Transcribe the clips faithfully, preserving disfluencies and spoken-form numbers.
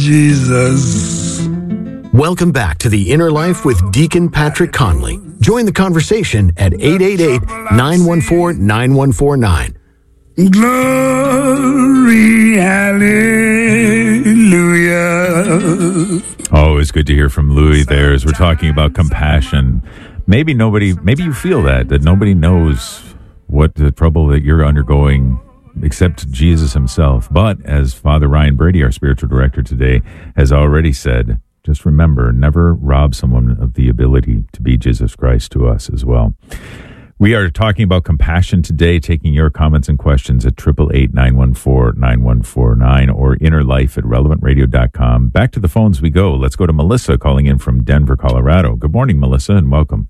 Jesus. Welcome back to The Inner Life with Deacon Patrick Conley. Join the conversation at eight eight eight, nine one four, nine one four nine. Glory, hallelujah. Oh, it's good to hear from Louis there as we're talking about compassion. Maybe nobody, maybe you feel that, that nobody knows what the trouble that you're undergoing except Jesus himself. But as Father Ryan Brady, our spiritual director today, has already said, just remember, never rob someone of the ability to be Jesus Christ to us as well. We are talking about compassion today, taking your comments and questions at eight eight eight, nine one four, nine one four nine or innerlife at relevant radio dot com. Back to the phones we go. Let's go to Melissa calling in from Denver, Colorado. Good morning, Melissa, and welcome.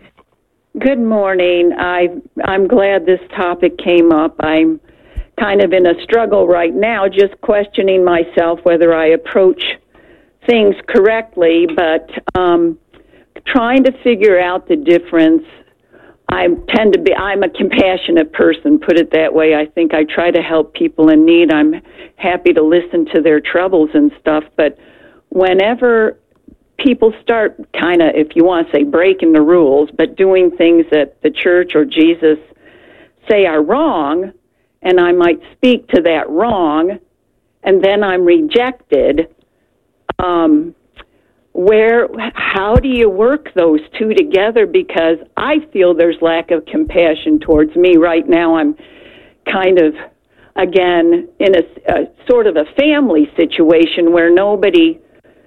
Good morning. I, I'm glad this topic came up. I'm kind of in a struggle right now, just questioning myself whether I approach things correctly, but um, trying to figure out the difference. I tend to be, I'm a compassionate person, put it that way. I think I try to help people in need. I'm happy to listen to their troubles and stuff, but whenever people start kind of, if you want to say, breaking the rules, but doing things that the church or Jesus say are wrong, and I might speak to that wrong, and then I'm rejected, um, where, how do you work those two together? Because I feel there's lack of compassion towards me right now. I'm kind of, again, in a, a sort of a family situation where nobody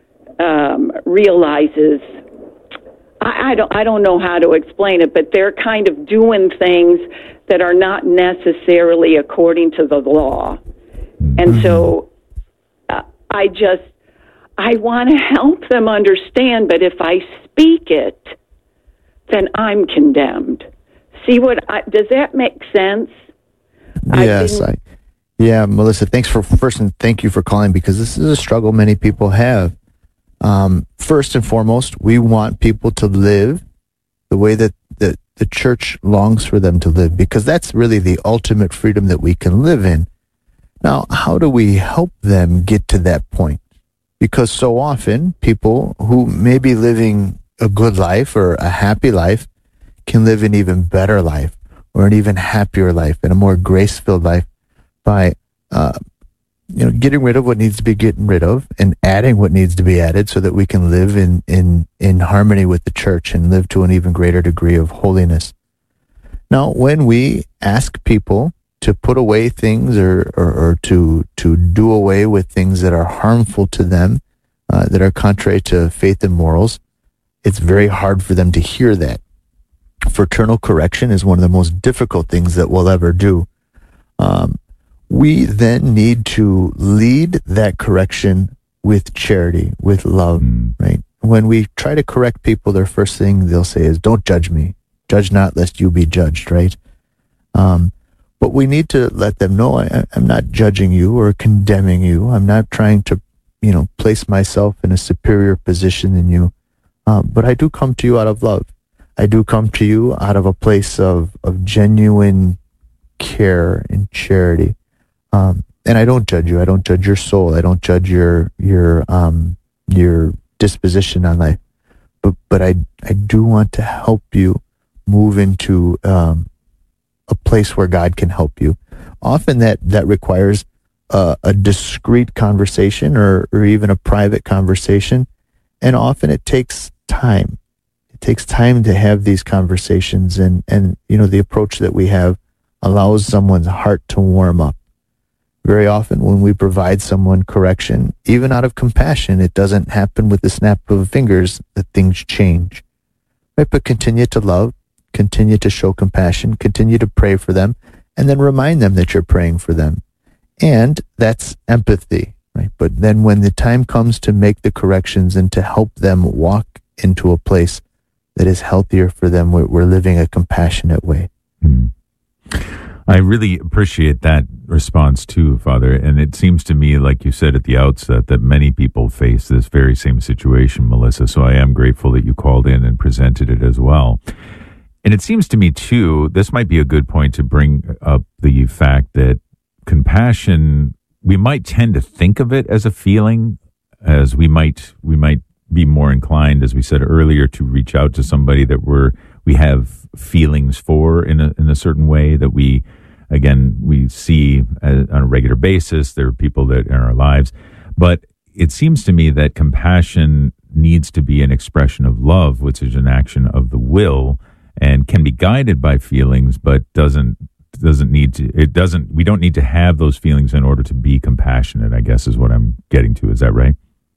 um, realizes, I, I don't, I don't know how to explain it, but they're kind of doing things that are not necessarily according to the law. And so uh, I just, I want to help them understand, but if I speak it, then I'm condemned. See what, I, does that make sense? Yes. I, yeah, Melissa, thanks for, first, and thank you for calling, because this is a struggle many people have. Um, first and foremost, we want people to live the way that the, the church longs for them to live, because that's really the ultimate freedom that we can live in. Now, how do we help them get to that point? Because so often people who may be living a good life or a happy life can live an even better life or an even happier life and a more grace-filled life by uh, you know, getting rid of what needs to be getting rid of and adding what needs to be added so that we can live in, in, in harmony with the church and live to an even greater degree of holiness. Now, when we ask people to put away things or, or, or to to do away with things that are harmful to them, uh, that are contrary to faith and morals, it's very hard for them to hear that. Fraternal correction is one of the most difficult things that we'll ever do. Um, we then need to lead that correction with charity, with love, mm. right? When we try to correct people, their first thing they'll say is, "Don't judge me. Judge not, lest you be judged," right? Um, But we need to let them know, I, I'm not judging you or condemning you. I'm not trying to, you know, place myself in a superior position than you. Um, but I do come to you out of love. I do come to you out of a place of, of genuine care and charity. Um, and I don't judge you. I don't judge your soul. I don't judge your your um, your disposition on life. But but I I do want to help you move into um, a place where God can help you. Often that, that requires uh, a discreet conversation or, or even a private conversation. And often it takes time. It takes time to have these conversations. And, and, you know, the approach that we have allows someone's heart to warm up. Very often when we provide someone correction, even out of compassion, it doesn't happen with the snap of fingers that things change. Right? But continue to love. Continue to show compassion, continue to pray for them, and then remind them that you're praying for them. And that's empathy, right? But then when the time comes to make the corrections and to help them walk into a place that is healthier for them, we're, we're living a compassionate way. Mm. I really appreciate that response too, Father. And it seems to me, like you said at the outset, that many people face this very same situation, Melissa. So I am grateful that you called in and presented it as well. And it seems to me, too, this might be a good point to bring up the fact that compassion, we might tend to think of it as a feeling, as we might we might be more inclined, as we said earlier, to reach out to somebody that we're we have feelings for in a in a certain way, that we again we see as, on a regular basis. There are people that in our lives, but it seems to me that compassion needs to be an expression of love, which is an action of the will and can be guided by feelings, but doesn't doesn't need to. It doesn't. We don't need to have those feelings in order to be compassionate, I guess is what I'm getting to. Is that right?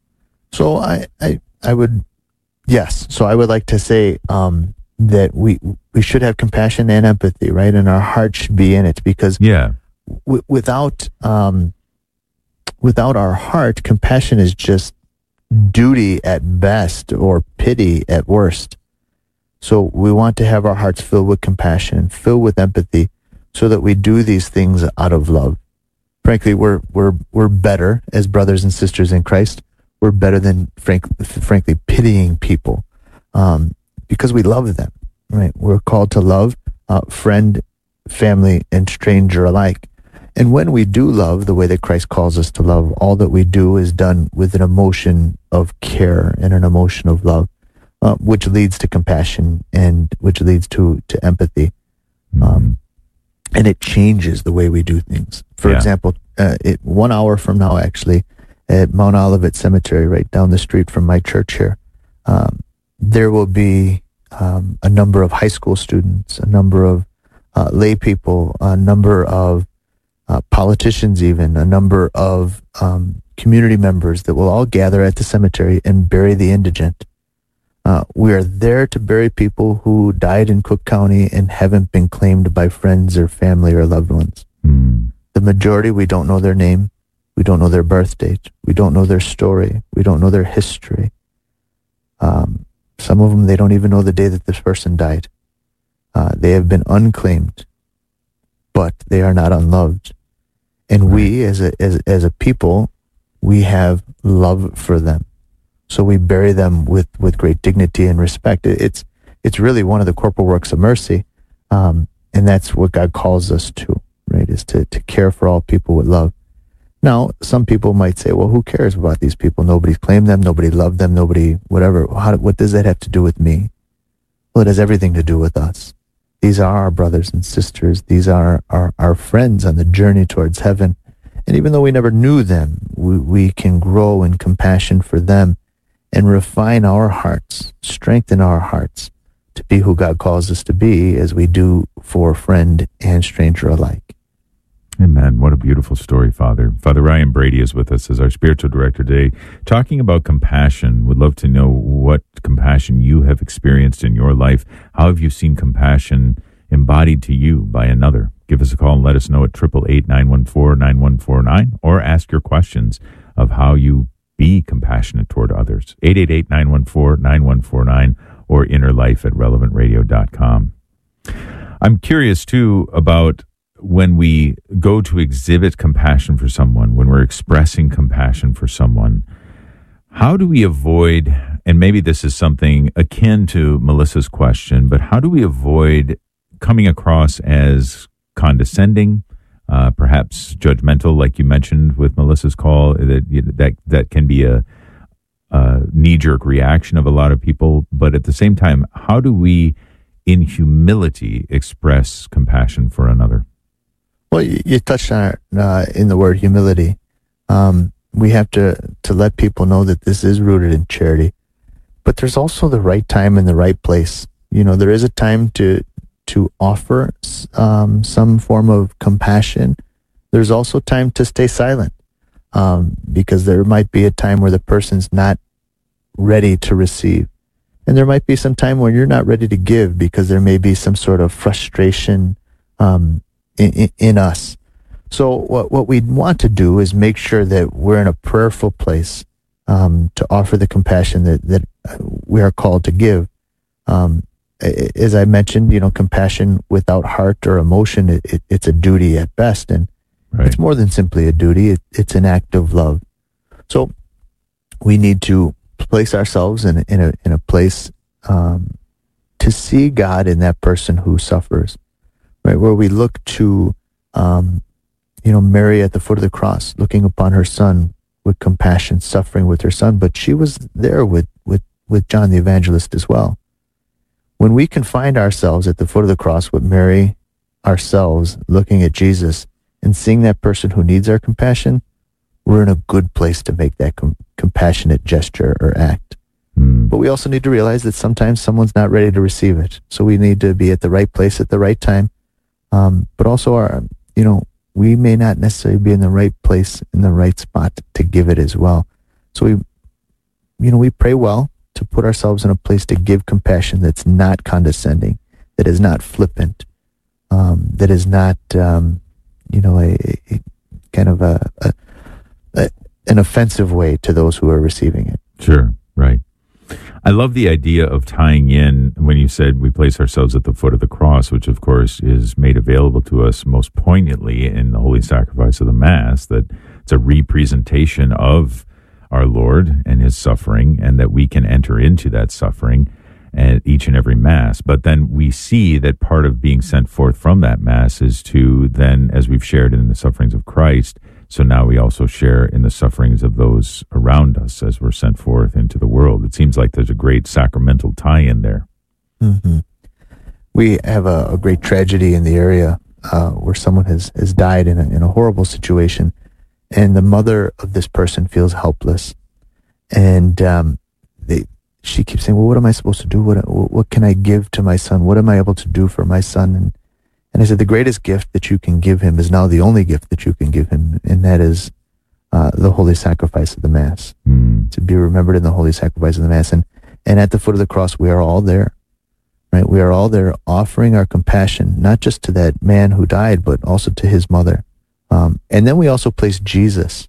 So I, I, I would, yes. So I would like to say um, that we we should have compassion and empathy, right? And our heart should be in it, because yeah, w- without um, without our heart, compassion is just duty at best or pity at worst. So we want to have our hearts filled with compassion and filled with empathy, so that we do these things out of love. Frankly, we're we're we're better as brothers and sisters in Christ. We're better than, frank, frankly, pitying people, um, because we love them, right? We're called to love uh, friend, family, and stranger alike. And when we do love the way that Christ calls us to love, all that we do is done with an emotion of care and an emotion of love, uh, which leads to compassion and which leads to, to empathy. Mm-hmm. Um, and it changes the way we do things. For yeah. example, uh, it, one hour from now, actually, at Mount Olivet Cemetery, right down the street from my church here, um, there will be um, a number of high school students, a number of uh, lay people, a number of uh, politicians even, a number of um, community members that will all gather at the cemetery and bury the indigent. Uh, we are there to bury people who died in Cook County and haven't been claimed by friends or family or loved ones. Mm. The majority, we don't know their name. We don't know their birth date. We don't know their story. We don't know their history. Um, some of them, they don't even know the day that this person died. Uh, they have been unclaimed, but they are not unloved. And we, as a as as a people, we have love for them. So we bury them with, with great dignity and respect. It, it's it's really one of the corporal works of mercy, um, and that's what God calls us to, right? Is to to care for all people with love. Now, some people might say, well, who cares about these people? Nobody's claimed them. Nobody loved them. Nobody, whatever. How, what does that have to do with me? Well, it has everything to do with us. These are our brothers and sisters. These are our, our friends on the journey towards heaven. And even though we never knew them, we, we can grow in compassion for them and refine our hearts, strengthen our hearts to be who God calls us to be, as we do for friend and stranger alike. Amen. What a beautiful story, Father. Father Ryan Brady is with us as our spiritual director today, talking about compassion. Would love to know what compassion you have experienced in your life. How have you seen compassion embodied to you by another? Give us a call and let us know at eight eight eight, nine one four, nine one four nine, or ask your questions of how you be compassionate toward others. eight eight eight, nine one four, nine one four nine or innerlife at relevant radio dot com. I'm curious, too, about when we go to exhibit compassion for someone, when we're expressing compassion for someone, how do we avoid, and maybe this is something akin to Melissa's question, but how do we avoid coming across as condescending, uh, perhaps judgmental, like you mentioned with Melissa's call, that that, that can be a, a knee-jerk reaction of a lot of people, but at the same time, how do we, in humility, express compassion for another? Well, you, you touched on it uh, in the word humility. Um, we have to, to let people know that this is rooted in charity, but there's also the right time and the right place. You know, there is a time to to offer um, some form of compassion. There's also time to stay silent, um, because there might be a time where the person's not ready to receive, and there might be some time where you're not ready to give because there may be some sort of frustration um, In, in us. So what what we want to do is make sure that we're in a prayerful place um, to offer the compassion that, that we are called to give. Um, as I mentioned, you know, compassion without heart or emotion, it, it, it's a duty at best. And right. It's more than simply a duty. It, it's an act of love. So we need to place ourselves in, in, a, in a place um, to see God in that person who suffers. Right, where we look to, um, you know, Mary at the foot of the cross, looking upon her son with compassion, suffering with her son, but she was there with, with, with John the Evangelist as well. When we can find ourselves at the foot of the cross with Mary, ourselves looking at Jesus and seeing that person who needs our compassion, we're in a good place to make that com- compassionate gesture or act. Mm. But we also need to realize that sometimes someone's not ready to receive it. So we need to be at the right place at the right time. Um, but also, our, you know, we may not necessarily be in the right place in the right spot to give it as well. So we, you know, we pray well to put ourselves in a place to give compassion that's not condescending, that is not flippant, um, that is not, um, you know, a, a kind of a, a, a an offensive way to those who are receiving it. Sure, right. I love the idea of tying in when you said we place ourselves at the foot of the cross, which of course is made available to us most poignantly in the Holy Sacrifice of the Mass, that it's a representation of our Lord and his suffering, and that we can enter into that suffering at each and every Mass. But then we see that part of being sent forth from that Mass is to then, as we've shared in the sufferings of Christ, so now we also share in the sufferings of those around us as we're sent forth into the world. It seems like there's a great sacramental tie-in there. Mm-hmm. We have a, a great tragedy in the area uh, where someone has, has died in a, in a horrible situation, and the mother of this person feels helpless. And um, they, she keeps saying, well, what am I supposed to do? What, what can I give to my son? What am I able to do for my son? And And I said, the greatest gift that you can give him is now the only gift that you can give him, and that is uh, the Holy Sacrifice of the Mass, mm. to be remembered in the Holy Sacrifice of the Mass. And, and at the foot of the cross, we are all there, right? We are all there offering our compassion, not just to that man who died, but also to his mother. Um, and then we also place Jesus.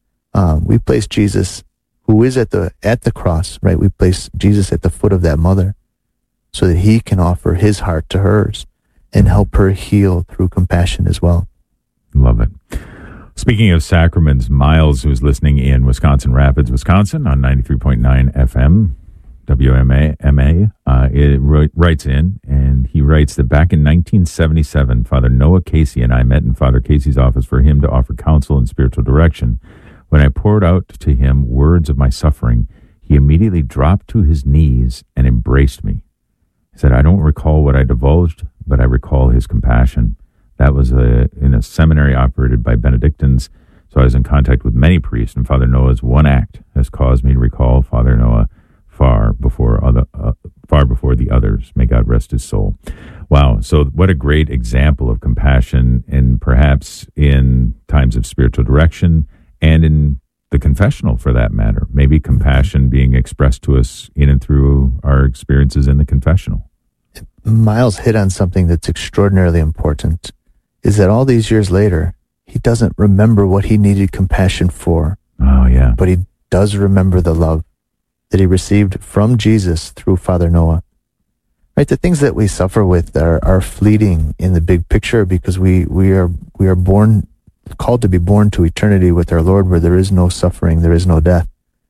Um, we place Jesus, who is at the at the cross, right? We place Jesus at the foot of that mother so that he can offer his heart to hers and help her heal through compassion as well. Love it. Speaking of sacraments, Miles, who's listening in Wisconsin Rapids, Wisconsin, on ninety-three point nine F M, W M A, M A, uh, it writes in, and he writes that back in nineteen seventy-seven, Father Noah Casey and I met in Father Casey's office for him to offer counsel and spiritual direction. When I poured out to him words of my suffering, he immediately dropped to his knees and embraced me. He said, I don't recall what I divulged, but I recall his compassion. That was a, in a seminary operated by Benedictines, so I was in contact with many priests, and Father Noah's one act has caused me to recall Father Noah far before other, uh, far before the others. May God rest his soul. Wow, so what a great example of compassion, and perhaps in times of spiritual direction, and in the confessional for that matter. Maybe compassion being expressed to us in and through our experiences in the confessional. Miles hit on something that's extraordinarily important, is that all these years later, he doesn't remember what he needed compassion for. Oh, yeah. But he does remember the love that he received from Jesus through Father Noah. Right? The things that we suffer with are, are fleeting in the big picture, because we, we are we are born, called to be born to eternity with our Lord, where there is no suffering, there is no death.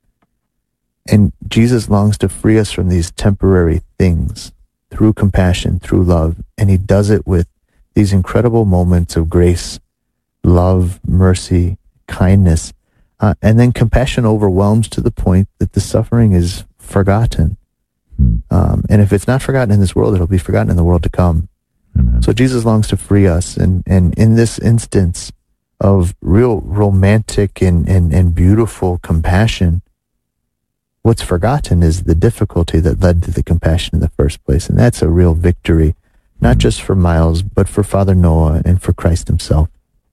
And Jesus longs to free us from these temporary things through compassion, through love, and he does it with these incredible moments of grace, love, mercy, kindness, uh, and then compassion overwhelms to the point that the suffering is forgotten. Um, and if it's not forgotten in this world, it'll be forgotten in the world to come. Amen. So Jesus longs to free us, and, and in this instance of real romantic and, and, and beautiful compassion, what's forgotten is the difficulty that led to the compassion in the first place. And that's a real victory, not just for Miles, but for Father Noah and for Christ himself.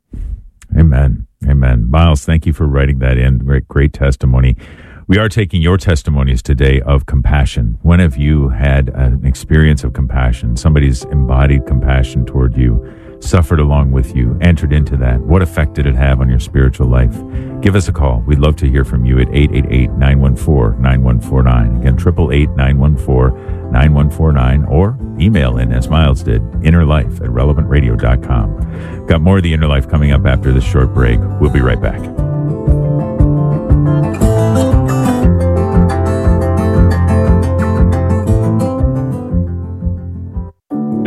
Amen. Amen. Miles, thank you for writing that in. Great, great testimony. We are taking your testimonies today of compassion. When have you had an experience of compassion? Somebody's embodied compassion toward you, suffered along with you, entered into that. What effect did it have on your spiritual life? Give us a call. We'd love to hear from you at eight eight eight, nine one four, nine one four nine. Again, eight eight eight, nine one four, nine one four nine, or email in, as Miles did, innerlife at relevant radio dot com. Got more of the Inner Life coming up after this short break. We'll be right back.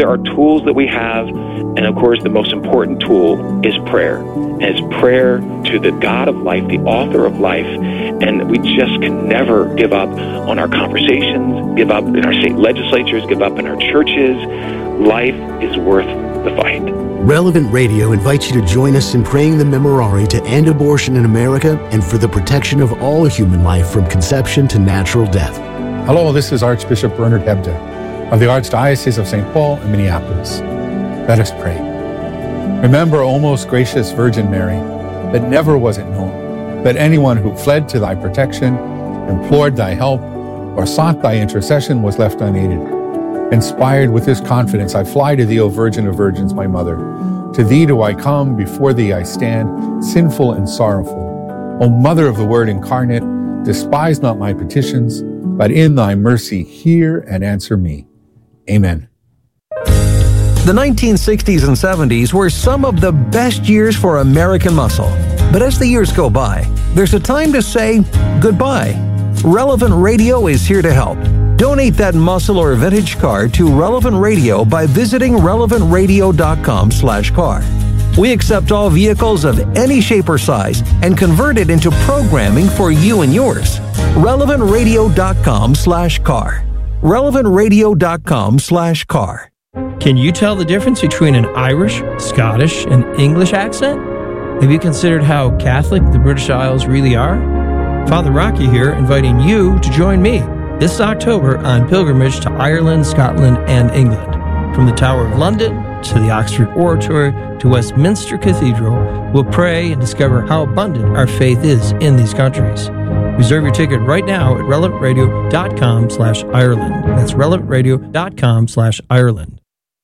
there are tools that we have, and of course the most important tool is prayer. And it's prayer to the God of life, the author of life, and we just can never give up on our conversations, give up in our state legislatures, give up in our churches. Life is worth the fight. Relevant Radio invites you to join us in praying the Memorare to end abortion in America and for the protection of all human life from conception to natural death. Hello, this is Archbishop Bernard Hebda of the Archdiocese of Saint Paul and Minneapolis. Let us pray. Remember, O most gracious Virgin Mary, that never was it known that anyone who fled to thy protection, implored thy help, or sought thy intercession was left unaided. Inspired with this confidence, I fly to thee, O Virgin of Virgins, my mother. To thee do I come, before thee I stand, sinful and sorrowful. O Mother of the Word incarnate, despise not my petitions, but in thy mercy hear and answer me. Amen. The nineteen sixties and seventies were some of the best years for American muscle. But as the years go by, there's a time to say goodbye. Relevant Radio is here to help. Donate that muscle or vintage car to Relevant Radio by visiting relevant radio dot com slash car. We accept all vehicles of any shape or size and convert it into programming for you and yours. relevant radio dot com slash car. relevant radio dot com slash car. Can you tell the difference between an Irish, Scottish, and English accent? Have you considered how Catholic the British Isles really are? Father Rocky here, inviting you to join me this October on pilgrimage to Ireland, Scotland, and England. From the Tower of London to the Oxford Oratory to Westminster Cathedral, we'll pray and discover how abundant our faith is in these countries. Reserve your ticket right now at relevant radio dot com slash Ireland. That's relevant radio dot com slash Ireland.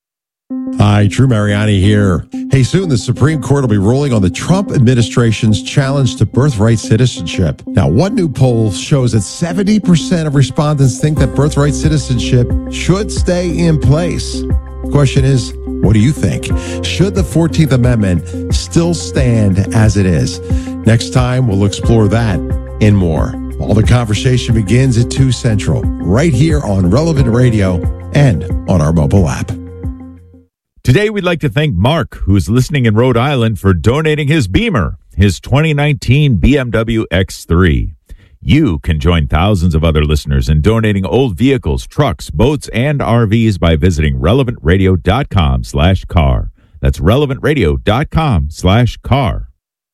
Hi, Drew Mariani here. Hey, soon the Supreme Court will be ruling on the Trump administration's challenge to birthright citizenship. Now, one new poll shows that seventy percent of respondents think that birthright citizenship should stay in place. The question is, what do you think? Should the fourteenth Amendment still stand as it is? Next time, we'll explore that and more. All the conversation begins at two Central, right here on Relevant Radio and on our mobile app. Today, we'd like to thank Mark, who's listening in Rhode Island, for donating his Beamer, his twenty nineteen B M W X three. You can join thousands of other listeners in donating old vehicles, trucks, boats, and R Vs by visiting relevant radio dot com slash car. That's relevant radio dot com slash car.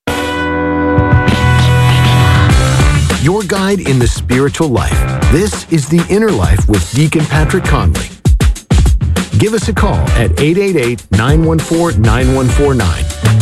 Your guide in the spiritual life. This is The Inner Life with Deacon Patrick Conley. Give us a call at eight eight eight, nine one four, nine one four nine.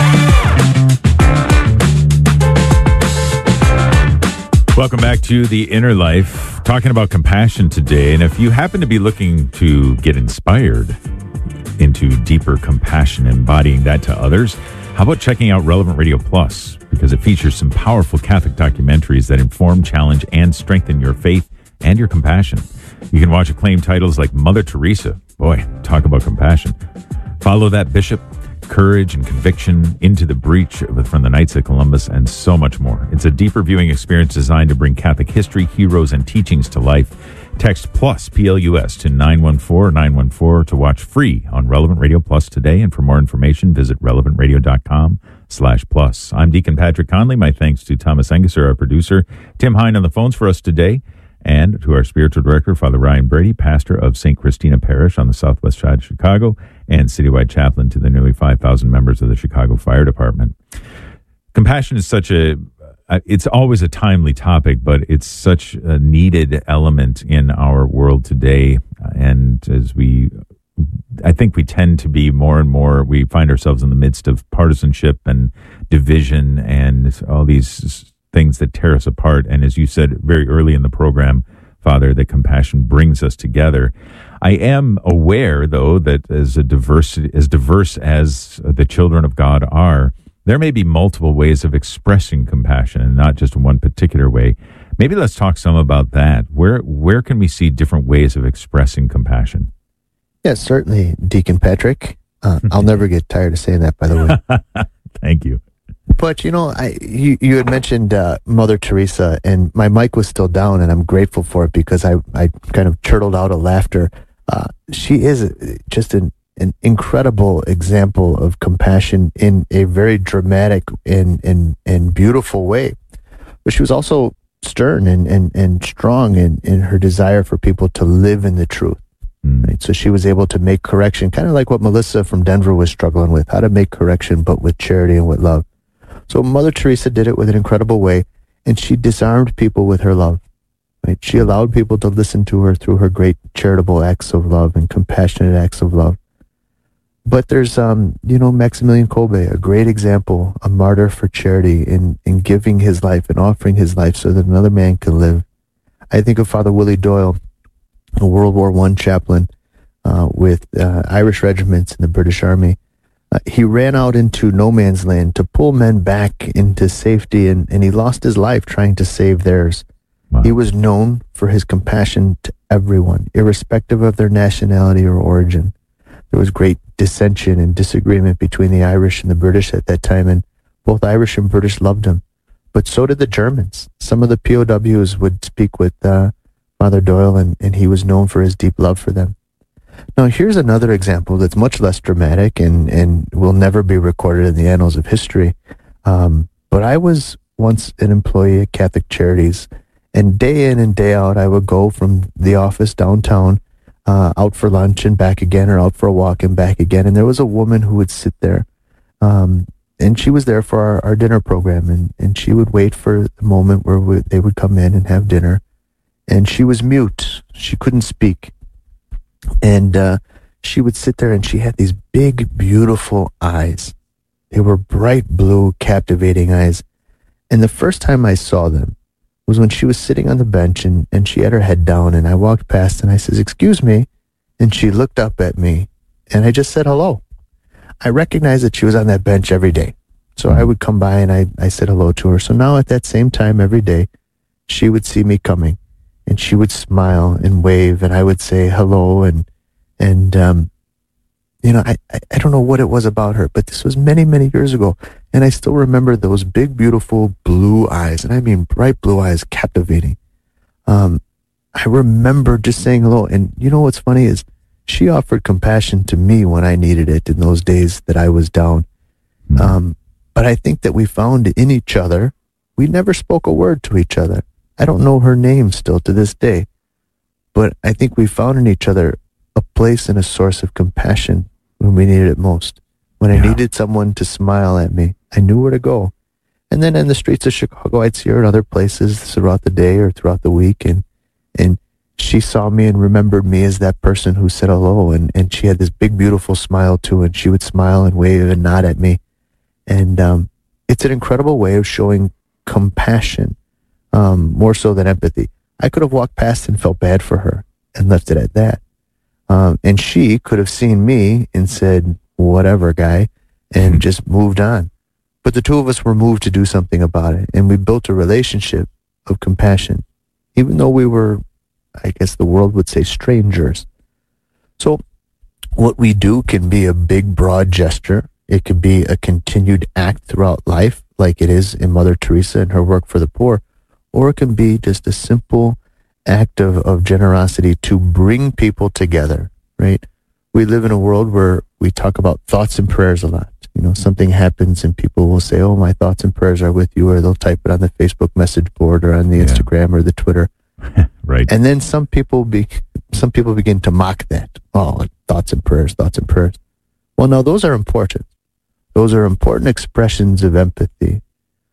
Welcome back to The Inner Life, talking about compassion today. And if you happen to be looking to get inspired into deeper compassion, embodying that to others, how about checking out Relevant Radio Plus? Because it features some powerful Catholic documentaries that inform, challenge, and strengthen your faith and your compassion. You can watch acclaimed titles like Mother Teresa. Boy, talk about compassion. Follow That Bishop, Courage and Conviction, Into the Breach from the Knights of Columbus, and so much more. It's a deeper viewing experience designed to bring Catholic history, heroes, and teachings to life. Text PLUS, P L U S, to nine one four nine one four to watch free on Relevant Radio Plus today. And for more information, visit relevant radio dot com slash plus. I'm Deacon Patrick Conley. My thanks to Thomas Engesser, our producer, Tim Hine on the phones for us today, and to our spiritual director, Father Ryan Brady, pastor of Saint Christina Parish on the southwest side of Chicago, and citywide chaplain to the nearly five thousand members of the Chicago Fire Department. Compassion is such a, it's always a timely topic, but it's such a needed element in our world today. And as we, I think we tend to be more and more, we find ourselves in the midst of partisanship and division and all these things that tear us apart. And as you said very early in the program, Father, that compassion brings us together. I am aware, though, that as a diverse, as diverse as the children of God are, there may be multiple ways of expressing compassion and not just one particular way. Maybe let's talk some about that. Where where can we see different ways of expressing compassion? Yes, certainly, Deacon Patrick. Uh, I'll never get tired of saying that, by the way. Thank you. But, you know, I you, you had mentioned uh, Mother Teresa, and my mic was still down, and I'm grateful for it because I, I kind of chortled out of laughter. Uh, she is just an an incredible example of compassion in a very dramatic and, and, and beautiful way. But she was also stern and, and, and strong in, in her desire for people to live in the truth. Mm. Right? So she was able to make correction, kind of like what Melissa from Denver was struggling with, how to make correction, but with charity and with love. So Mother Teresa did it with an incredible way, and she disarmed people with her love. Right? She allowed people to listen to her through her great charitable acts of love and compassionate acts of love. But there's, um, you know, Maximilian Kolbe, a great example, a martyr for charity in, in giving his life and offering his life so that another man can live. I think of Father Willie Doyle, a World War One chaplain uh, with uh, Irish regiments in the British Army. Uh, he ran out into no man's land to pull men back into safety, and, and he lost his life trying to save theirs. Wow. He was known for his compassion to everyone, irrespective of their nationality or origin. There was great dissension and disagreement between the Irish and the British at that time, and both Irish and British loved him. But so did the Germans. Some of the P O Ws would speak with uh, Father Doyle, and, and he was known for his deep love for them. Now, here's another example that's much less dramatic and, and will never be recorded in the annals of history. Um, but I was once an employee at Catholic Charities, and day in and day out, I would go from the office downtown Uh, out for lunch and back again, or out for a walk and back again. And there was a woman who would sit there, um, and she was there for our, our dinner program, and, and she would wait for the moment where we, they would come in and have dinner. And she was mute. She couldn't speak. And uh, she would sit there, and she had these big, beautiful eyes. They were bright blue, captivating eyes. And the first time I saw them was when she was sitting on the bench, and, and she had her head down, and I walked past and I says, "Excuse me." And she looked up at me, and I just said hello. I recognized that she was on that bench every day. So I would come by and I, I said hello to her. So now at that same time every day, she would see me coming, and she would smile and wave, and I would say hello. And, and, um, you know, I, I, I don't know what it was about her, but this was many, many years ago. And I still remember those big, beautiful blue eyes, and I mean bright blue eyes, captivating. Um, I remember just saying hello. And you know what's funny is she offered compassion to me when I needed it in those days that I was down. Mm-hmm. Um, but I think that we found in each other, we never spoke a word to each other. I don't know her name still to this day, but I think we found in each other a place and a source of compassion when we needed it most. When I yeah. needed someone to smile at me, I knew where to go. And then in the streets of Chicago, I'd see her in other places throughout the day or throughout the week. And, and she saw me and remembered me as that person who said hello. And, and she had this big, beautiful smile too. And she would smile and wave and nod at me. And um, it's an incredible way of showing compassion, um, more so than empathy. I could have walked past and felt bad for her and left it at that. Um, and she could have seen me and said, "Whatever, guy," and just moved on. But the two of us were moved to do something about it, and we built a relationship of compassion, even though we were, I guess the world would say, strangers. So what we do can be a big, broad gesture. It could be a continued act throughout life, like it is in Mother Teresa and her work for the poor, or it can be just a simple act of, of generosity to bring people together, right? We live in a world where we talk about thoughts and prayers a lot. You know, something happens and people will say, "Oh, my thoughts and prayers are with you," or they'll type it on the Facebook message board or on the yeah. Instagram or the Twitter. Right. And then some people be, some people begin to mock that. "Oh, thoughts and prayers, thoughts and prayers." Well, no, those are important. Those are important expressions of empathy.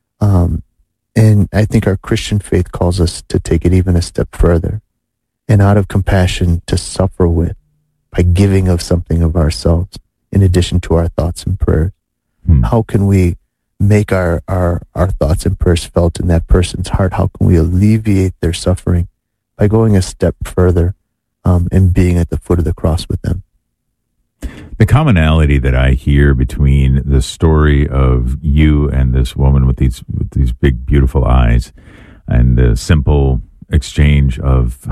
Um, and I think our Christian faith calls us to take it even a step further, and out of compassion to suffer with, by giving of something of ourselves in addition to our thoughts and prayers. Hmm. How can we make our, our, our thoughts and prayers felt in that person's heart? How can we alleviate their suffering by going a step further um, and being at the foot of the cross with them? The commonality that I hear between the story of you and this woman with these with these big, beautiful eyes, and the simple exchange of